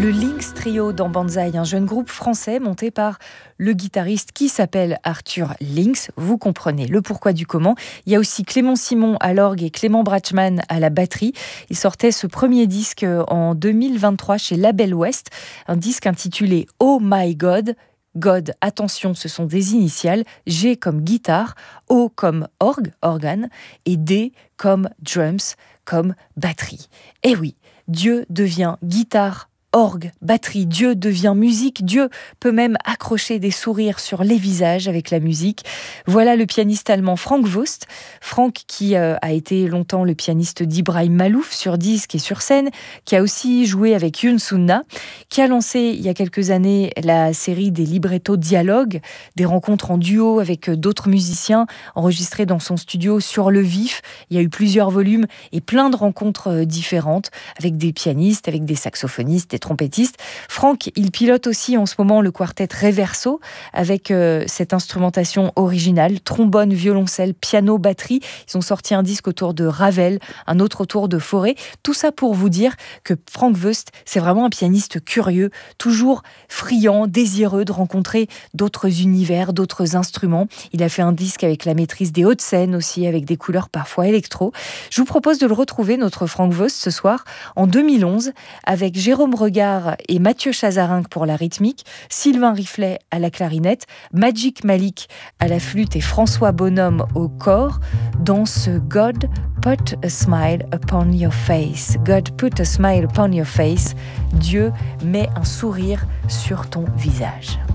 Le Lynx Trio dans Banzai, un jeune groupe français monté par le guitariste qui s'appelle Arthur Lynx. Vous comprenez le pourquoi du comment. Il y a aussi Clément Simon à l'orgue et Clément Brachman à la batterie. Ils sortaient ce premier disque en 2023 chez Label West, un disque intitulé Oh My God. God, attention, ce sont des initiales, G comme guitare, O comme organe, et D comme drums, comme batterie. Et oui, Dieu devient guitare, orgue, batterie, Dieu devient musique, Dieu peut même accrocher des sourires sur les visages avec la musique. Voilà le pianiste allemand Frank Wöst. Frank qui a été longtemps le pianiste d'Ibrahim Malouf sur disque et sur scène, qui a aussi joué avec Youn Sunna, qui a lancé il y a quelques années la série des librettos dialogues, des rencontres en duo avec d'autres musiciens enregistrés dans son studio sur le vif. Il y a eu plusieurs volumes et plein de rencontres différentes avec des pianistes, avec des saxophonistes, des trompettistes. Frank, il pilote aussi en ce moment le quartet Reverso avec cette instrumentation originale, trombone, violoncelle, piano, batterie. Ils ont sorti un disque autour de Ravel, un autre autour de Fauré. Tout ça pour vous dire que Frank Wöst, c'est vraiment un pianiste curieux, toujours friand, désireux de rencontrer d'autres univers, d'autres instruments. Il a fait un disque avec la maîtrise des hautes scènes aussi, avec des couleurs parfois électro. Je vous propose de le retrouver, notre Frank Wöst, ce soir, en 2011, avec Jérôme Regard et Mathieu Chazarinck pour la rythmique, Sylvain Riflet à la clarinette, Magic Malik à la flûte et François Bonhomme au cor, dans ce God Put a Smile Upon Your Face. God Put a Smile Upon Your Face. Dieu met un sourire sur ton visage.